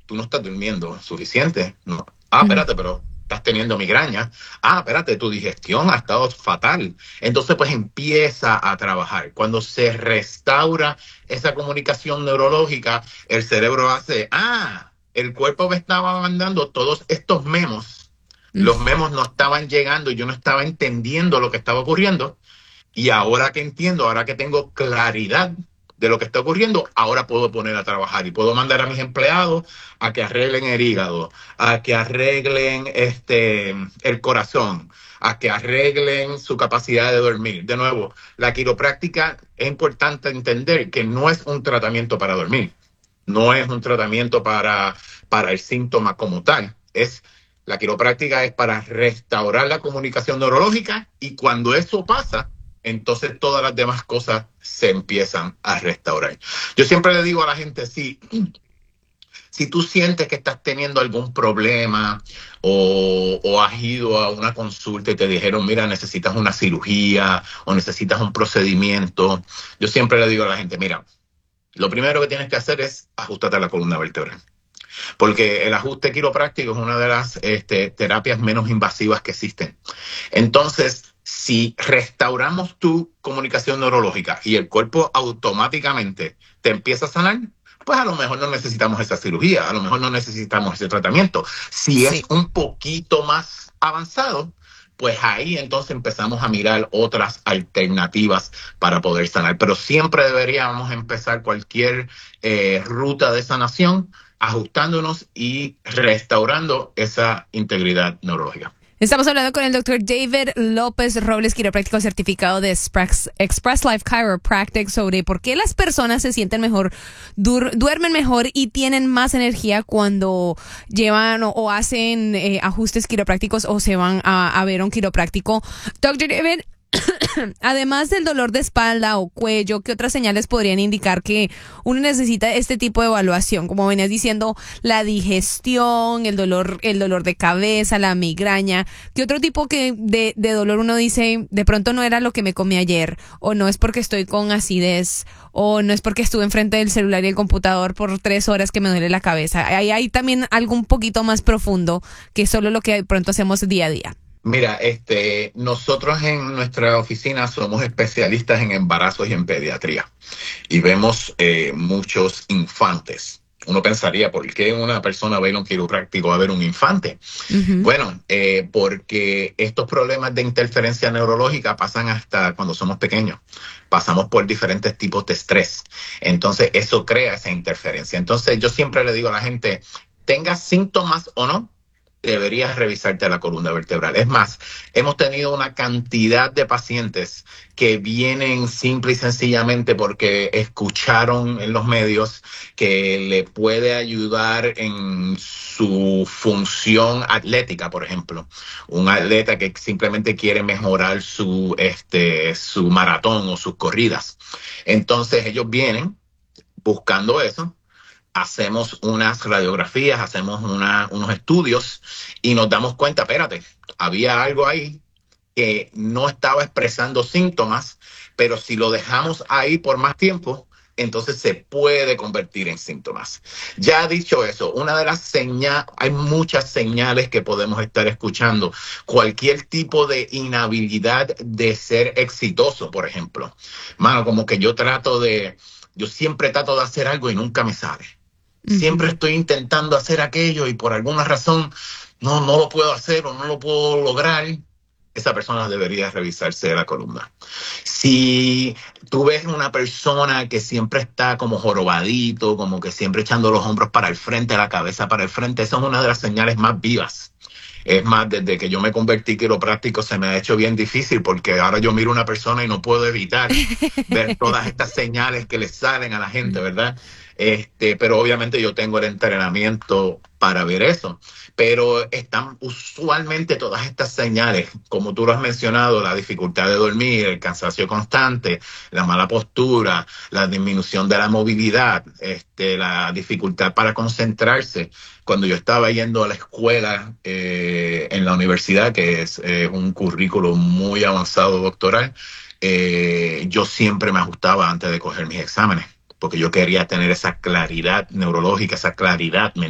tú no estás durmiendo suficiente. No. Ujú. Espérate, pero estás teniendo migraña. Espérate, tu digestión ha estado fatal. Entonces, pues empieza a trabajar. Cuando se restaura esa comunicación neurológica, el cerebro hace, el cuerpo me estaba mandando todos estos memos. Los memos no estaban llegando y yo no estaba entendiendo lo que estaba ocurriendo. Y ahora que entiendo, ahora que tengo claridad de lo que está ocurriendo, ahora puedo poner a trabajar y puedo mandar a mis empleados a que arreglen el hígado, a que arreglen el corazón, a que arreglen su capacidad de dormir. De nuevo, la quiropráctica es importante entender que no es un tratamiento para dormir, no es un tratamiento para el síntoma como tal. La quiropráctica es para restaurar la comunicación neurológica y cuando eso pasa, entonces todas las demás cosas se empiezan a restaurar. Yo siempre le digo a la gente, si tú sientes que estás teniendo algún problema o has ido a una consulta y te dijeron, mira, necesitas una cirugía o necesitas un procedimiento, yo siempre le digo a la gente, mira, lo primero que tienes que hacer es ajustarte a la columna vertebral. Porque el ajuste quiropráctico es una de las terapias menos invasivas que existen. Entonces, si restauramos tu comunicación neurológica y el cuerpo automáticamente te empieza a sanar, pues a lo mejor no necesitamos esa cirugía, a lo mejor no necesitamos ese tratamiento. Si es Sí. un poquito más avanzado, pues ahí entonces empezamos a mirar otras alternativas para poder sanar. Pero siempre deberíamos empezar cualquier ruta de sanación ajustándonos y restaurando esa integridad neurológica. Estamos hablando con el doctor David López Robles, quiropráctico certificado de Express Life Chiropractic, sobre por qué las personas se sienten mejor, duermen mejor y tienen más energía cuando llevan o hacen ajustes quiroprácticos o se van a ver a un quiropráctico. Doctor David, además del dolor de espalda o cuello, ¿qué otras señales podrían indicar que uno necesita este tipo de evaluación? Como venías diciendo, la digestión, el dolor de cabeza, la migraña. ¿Qué otro tipo de dolor uno dice, de pronto no era lo que me comí ayer, o no es porque estoy con acidez, o no es porque estuve enfrente del celular y el computador por 3 horas que me duele la cabeza? Hay también algo un poquito más profundo que solo lo que de pronto hacemos día a día. Mira, nosotros en nuestra oficina somos especialistas en embarazos y en pediatría y vemos muchos infantes. Uno pensaría, ¿por qué una persona va a ir a un quiropráctico a ver un infante? Ujú. Bueno, porque estos problemas de interferencia neurológica pasan hasta cuando somos pequeños. Pasamos por diferentes tipos de estrés. Entonces, eso crea esa interferencia. Entonces, yo siempre le digo a la gente, tengas síntomas o no, deberías revisarte la columna vertebral. Es más, hemos tenido una cantidad de pacientes que vienen simple y sencillamente porque escucharon en los medios que le puede ayudar en su función atlética, por ejemplo. Un atleta que simplemente quiere mejorar su maratón o sus corridas. Entonces ellos vienen buscando eso, hacemos unas radiografías, hacemos unos estudios y nos damos cuenta, espérate, había algo ahí que no estaba expresando síntomas, pero si lo dejamos ahí por más tiempo, entonces se puede convertir en síntomas. Ya dicho eso, una de las señales, hay muchas señales que podemos estar escuchando. Cualquier tipo de inhabilidad de ser exitoso, por ejemplo. Mano, como que yo siempre trato de hacer algo y nunca me sale. Ujú. Siempre estoy intentando hacer aquello y por alguna razón no lo puedo hacer o no lo puedo lograr. Esa persona debería revisarse la columna. Si tú ves una persona que siempre está como jorobadito, como que siempre echando los hombros para el frente, la cabeza para el frente, esa es una de las señales más vivas. Es más, desde que yo me convertí quiropráctico se me ha hecho bien difícil porque ahora yo miro a una persona y no puedo evitar ver todas estas señales que le salen a la gente, ¿verdad? Pero obviamente yo tengo el entrenamiento para ver eso. Pero están usualmente todas estas señales, como tú lo has mencionado, la dificultad de dormir, el cansancio constante, la mala postura, la disminución de la movilidad, la dificultad para concentrarse. Cuando yo estaba yendo a la escuela en la universidad, que es un currículo muy avanzado doctoral, yo siempre me ajustaba antes de coger mis exámenes, porque yo quería tener esa claridad neurológica, esa claridad mental